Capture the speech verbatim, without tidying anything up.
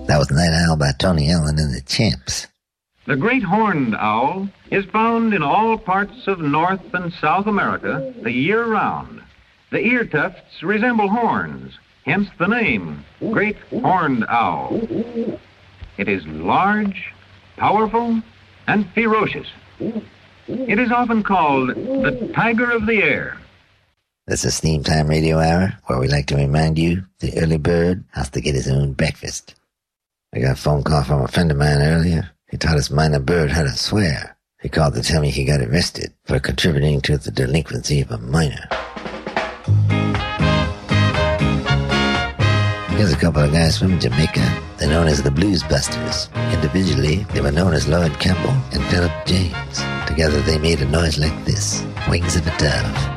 That was Night Owl by Tony Allen and the Champs. The great horned owl is found in all parts of North and South America the year round. The ear tufts resemble horns, hence the name, Great Horned Owl. It is large, powerful, and ferocious. It is often called the tiger of the air. This is Steam Time Radio Hour, where we like to remind you the early bird has to get his own breakfast. I got a phone call from a friend of mine earlier. He taught his minor bird how to swear. He called to tell me he got arrested for contributing to the delinquency of a minor. Here's a couple of guys from Jamaica. They're known as the Blues Busters. Individually, they were known as Lloyd Campbell and Philip James. Together they made a noise like this, Wings of a Dove.